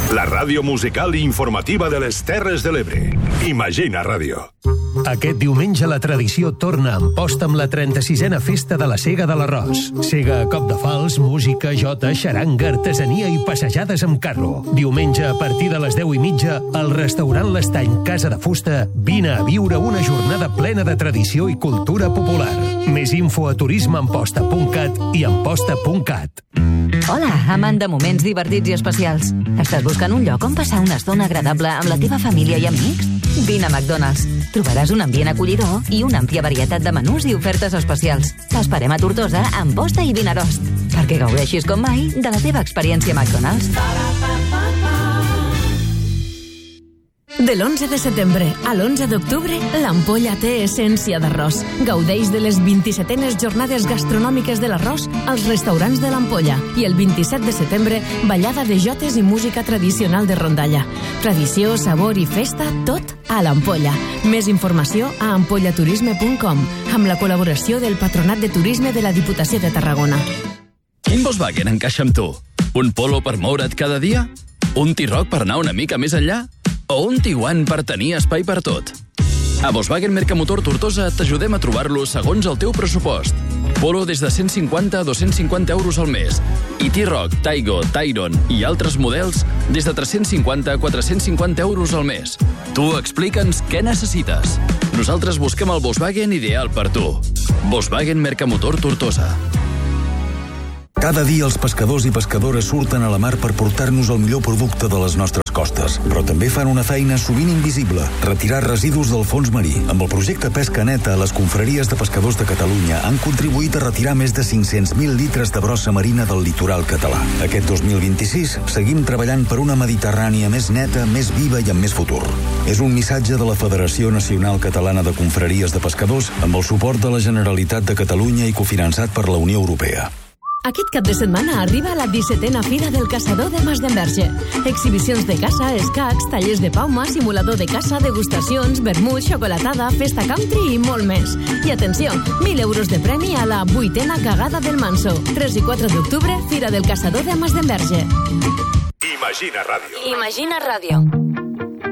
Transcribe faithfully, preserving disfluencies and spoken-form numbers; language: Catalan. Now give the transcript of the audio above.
La ràdio musical i informativa de les Terres de l'Ebre. Imagina Ràdio. Aquest diumenge la tradició torna a Amposta amb la trenta-sisena Festa de la Sega de l'Arròs. Sega a cop de fals, música, jota, xaranga, artesania i passejades amb carro. Diumenge a partir de les deu i mitja, al restaurant L'Estany Casa de Fusta, vine a viure una jornada plena de tradició i cultura popular. Més info a turismeamposta punt cat i amposta punt cat. Hola, amant de moments divertits i especials. Estàs buscant un lloc on passar una estona agradable amb la teva família i amics? Vine a McDonald's. Trobaràs un ambient acollidor i una àmplia varietat de menús i ofertes especials. T'esperem a Tortosa, Amposta i Vinaròs, perquè gaudeixis com mai de la teva experiència McDonald's. De l'onze de setembre a l'onze d'octubre, l'Ampolla té essència d'arròs. Gaudeix de les vint-i-setenes jornades gastronòmiques de l'arròs als restaurants de l'Ampolla. I el vint-i-set de setembre, ballada de jotes i música tradicional de rondalla. Tradició, sabor i festa, tot a l'Ampolla. Més informació a ampollaturisme punt com, amb la col·laboració del Patronat de Turisme de la Diputació de Tarragona. Quin Volkswagen encaixa amb tu? Un Polo per moure't cada dia? Un T-Roc per anar una mica més enllà? O un Tiguan per tenir espai per tot? A Volkswagen Mercamotor Tortosa t'ajudem a trobar-lo segons el teu pressupost. Polo des de cent cinquanta a dos-cents cinquanta euros al mes. I T-Roc, Taigo, Tyron i altres models des de tres-cents cinquanta a quatre-cents cinquanta euros al mes. Tu explica'ns què necessites. Nosaltres busquem el Volkswagen ideal per tu. Volkswagen Mercamotor Tortosa. Cada dia els pescadors i pescadores surten a la mar per portar-nos el millor producte de les nostres costes, però també fan una feina sovint invisible, retirar residus del fons marí. Amb el projecte Pesca Neta, les confraries de pescadors de Catalunya han contribuït a retirar més de cinc-cents mil litres de brossa marina del litoral català. Aquest dos mil vint-i-sis seguim treballant per una Mediterrània més neta, més viva i amb més futur. És un missatge de la Federació Nacional Catalana de Confraries de Pescadors amb el suport de la Generalitat de Catalunya i cofinançat per la Unió Europea. Aquest cap de setmana arriba la dissetena Fira del Caçador de Masdenverge. Exhibicions de caça, escacs, tallers de pauma, simulador de caça, degustacions, vermut, xocolatada, festa country i molt més. I atenció, mil euros de premi a la vuitena cagada del Manso. tres i quatre d'octubre, Fira del Caçador de Masdenverge. Imagina Ràdio. Imagina Ràdio.